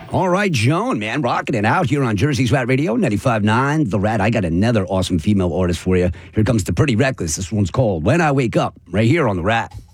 All right, Joan, man, rocking it out here on Jersey's Rat Radio, 95.9 The Rat. I got another awesome female artist for you. Here comes the Pretty Reckless. This one's called When I Wake Up, right here on The Rat.